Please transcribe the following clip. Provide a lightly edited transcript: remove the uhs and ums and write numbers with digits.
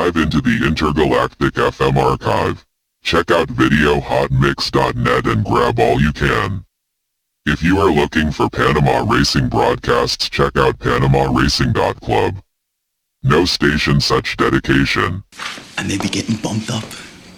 dive into the intergalactic FM archive. Check out videohotmix.net and grab all you can. If you are looking for Panama Racing broadcasts, check out PanamaRacing.club. No station such dedication. I may be getting bumped up.